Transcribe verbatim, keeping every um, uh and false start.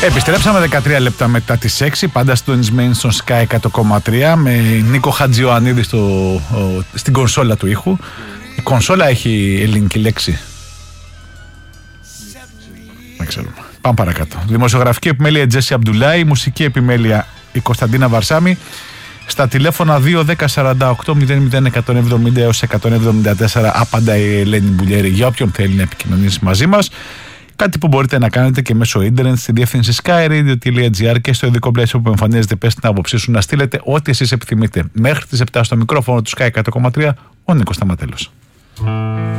Επιστρέψαμε δεκατρία λεπτά μετά τις έξι, πάντα συντονισμένοι στον Sky εκατό κόμμα τρία με Νίκο Χατζιωαννίδη στο, ο, στην κονσόλα του ήχου. Η κονσόλα έχει ελληνική λέξη. Δεν ξέρουμε. Πάμε παρακάτω. Δημοσιογραφική επιμέλεια Τζέσι Αμπντουλάη, μουσική επιμέλεια η Κωνσταντίνα Βαρσάμι. Στα τηλέφωνα δύο δέκα σαράντα οκτώ μηδέν μηδέν εκατόν εβδομήντα έως εκατόν εβδομήντα τέσσερα απαντά η Ελένη Μπουλιέρη για όποιον θέλει να επικοινωνήσει μαζί μας. Κάτι που μπορείτε να κάνετε και μέσω ίντερνετ στη διεύθυνση sky radio τελεία gr και στο ειδικό πλαίσιο που εμφανίζεται. Πες την άποψή σου να στείλετε ό,τι εσείς επιθυμείτε. Μέχρι τις επτά στο μικρόφωνο του Sky εκατό κόμμα τρία ο Νίκος Σταματέλος.